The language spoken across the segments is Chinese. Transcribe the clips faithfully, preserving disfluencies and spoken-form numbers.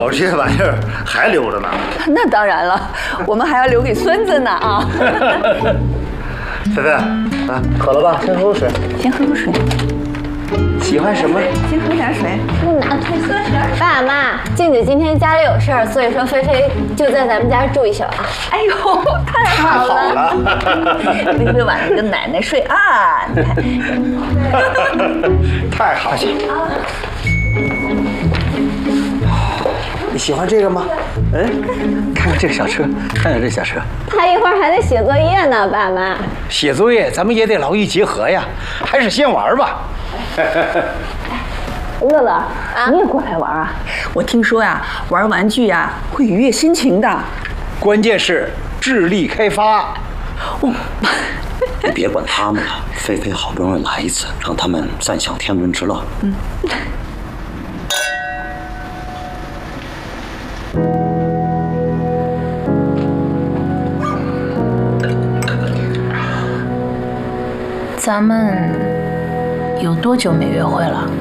哦，这些玩意儿还留着呢。 那当然了，我们还要留给孙子呢啊！ 菲菲，啊，渴了吧？先喝口水。 先喝口水。 喜欢什么？ 先喝点水。 嗯啊，爸妈，静姐今天家里有事儿，所以说菲菲就在咱们家住一宿啊。 哎呦，太好了！菲菲晚上跟奶奶睡啊，你看。 太好了。你喜欢这个吗？嗯，看看这个小车，看看这小车。 他一会儿还得写作业呢，爸妈。 写作业咱们也得劳逸结合呀，还是先玩吧。 乐乐，你也过来玩啊？我听说呀，玩玩具呀会愉悦心情的。 关键是智力开发。 哦， 你别管他们了，菲菲好不容易来一次，让他们暂享天伦之乐。嗯。 咱们有多久没约会了？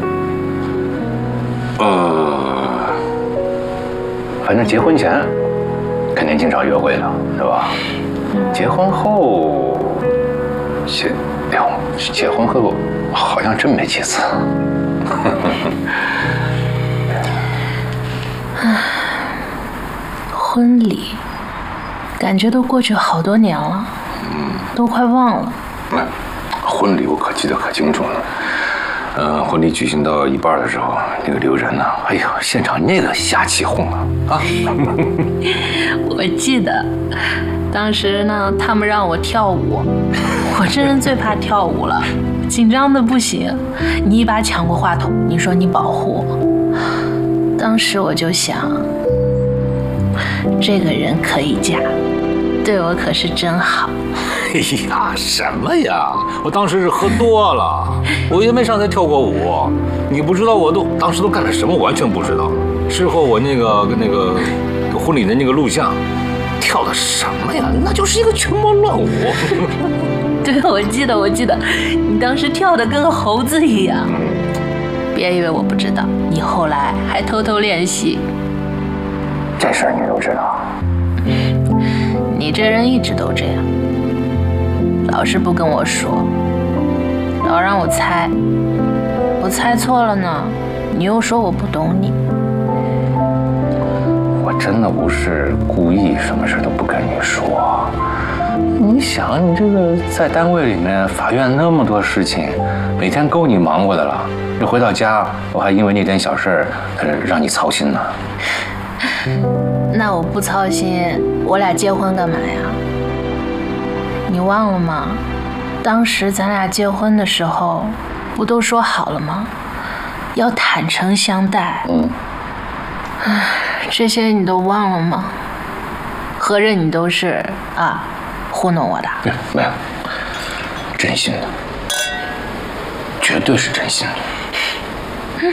呃，反正结婚前肯定经常约会的，是吧？结婚后，结，哎呦，结婚后好像真没几次。 唉，婚礼，感觉都过去好多年了，嗯，都快忘了。 那婚礼我可记得可清楚了。嗯，婚礼举行到一半的时候，那个刘然呢，哎呦，现场那个下起哄了啊！ 我记得，当时呢，他们让我跳舞，我这人最怕跳舞了，紧张的不行。你一把抢过话筒，你说你保护我，当时我就想，这个人可以嫁，对我可是真好。 哎呀，什么呀！我当时是喝多了，我也没上台跳过舞。你不知道我都当时都干了什么，完全不知道。事后我那个那个婚礼的那个录像，跳的什么呀？那就是一个群魔乱舞。 对，我记得，我记得，你当时跳的跟个猴子一样。别以为我不知道，你后来还偷偷练习。 这事儿你都知道？ 你这人一直都这样。老是不跟我说，老让我猜，我猜错了呢，你又说我不懂你。 我真的不是故意什么事都不跟你说。你想，你这个在单位里面，法院那么多事情，每天够你忙活的了。你回到家，我还因为那点小事儿，呃，让你操心呢。 那我不操心，我俩结婚干嘛呀？你忘了吗？当时咱俩结婚的时候，不都说好了吗？要坦诚相待。 嗯。 唉，这些你都忘了吗？合着你都是啊，糊弄我的？ 没有，真心的，绝对是真心的。 嗯。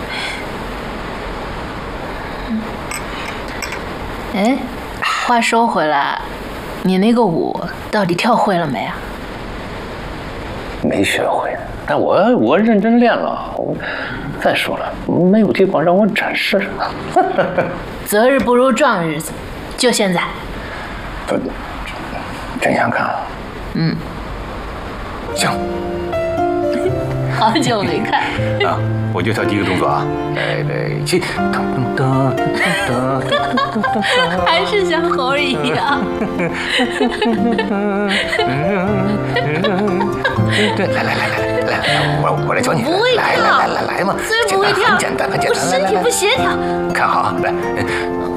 哎，话说回来，你那个舞到底跳会了没啊？ 没学会，但我我认真练了。我再说了，没有地方让我展示。 择日不如撞日子，就现在。 不，真想看。 嗯。 行。 好久没看。 啊，我就跳第一个动作啊，预备起，噔噔噔噔噔， 还是像猴儿一样。 对，来来来来来来，我我来教你。 不会跳， 来来来来来嘛， 虽然不会跳， 很简单很简单， 我身体不协调。 看好，来。